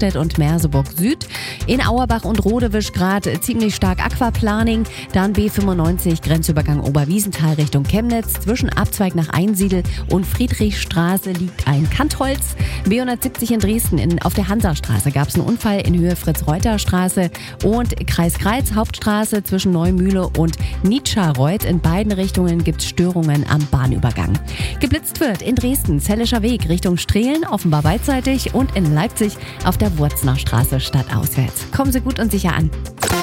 Eichstätt und Merseburg Süd. In Auerbach und Rodewisch gerade ziemlich stark Aquaplaning. Dann B95 Grenzübergang Oberwiesenthal Richtung Chemnitz. Zwischen Abzweig nach Einsiedel und Friedrichstraße liegt ein Kantholz. B170 in Dresden auf der Hansastraße gab es einen Unfall in Höhe Fritz-Reuter-Straße. Und Kreis Kreuz Hauptstraße zwischen Neumühle und Nitscherreuth. In beiden Richtungen gibt es Störungen am Bahnübergang. Geblitzt wird in Dresden Zellischer Weg Richtung Strehlen, offenbar beidseitig, und in Leipzig auf der Wurzner Straße stadtauswärts. Kommen Sie gut und sicher an.